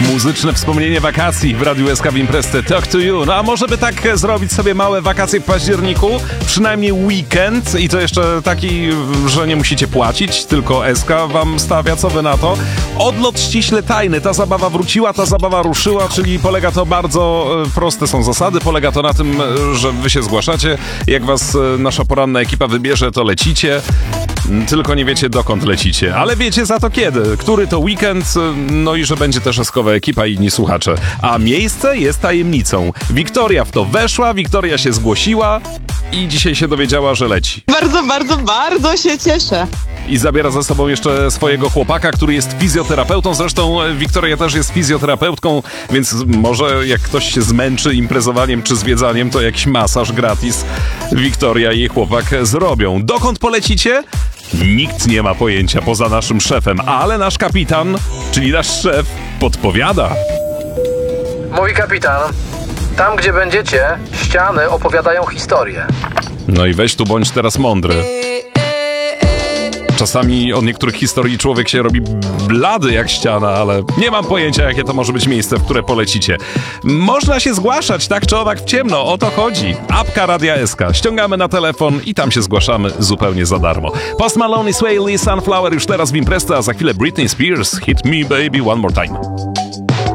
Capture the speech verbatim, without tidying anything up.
Muzyczne wspomnienie wakacji w Radiu S K w Imprezce Talk to You. No a może by tak zrobić sobie małe wakacje w październiku? Przynajmniej weekend i to jeszcze taki, że nie musicie płacić, tylko S K wam stawia. Co wy na to? Odlot ściśle tajny. Ta zabawa wróciła, ta zabawa ruszyła, czyli polega to bardzo proste są zasady. Polega to na tym, że wy się zgłaszacie. Jak was nasza poranna ekipa wybierze, to lecicie. Tylko nie wiecie, dokąd lecicie, ale wiecie za to kiedy, który to weekend, no i że będzie też eskowa ekipa i inni słuchacze. A miejsce jest tajemnicą. Wiktoria w to weszła, Wiktoria się zgłosiła i dzisiaj się dowiedziała, że leci. Bardzo, bardzo, bardzo się cieszę. I zabiera ze sobą jeszcze swojego chłopaka, który jest fizjoterapeutą. Zresztą Wiktoria też jest fizjoterapeutką, więc może jak ktoś się zmęczy imprezowaniem czy zwiedzaniem, to jakiś masaż gratis Wiktoria i jej chłopak zrobią. Dokąd polecicie? Nikt nie ma pojęcia poza naszym szefem, ale nasz kapitan, czyli nasz szef, podpowiada. Mój kapitan, tam gdzie będziecie, ściany opowiadają historię. No i weź tu bądź teraz mądry. Czasami od niektórych historii człowiek się robi blady jak ściana, ale nie mam pojęcia, jakie to może być miejsce, w które polecicie. Można się zgłaszać, tak czy owak w ciemno, o to chodzi. Apka Radia S K. Ściągamy na telefon i tam się zgłaszamy zupełnie za darmo. Post Malone, Sway Lee, Sunflower już teraz w Imprezce, a za chwilę Britney Spears, Hit Me Baby One More Time.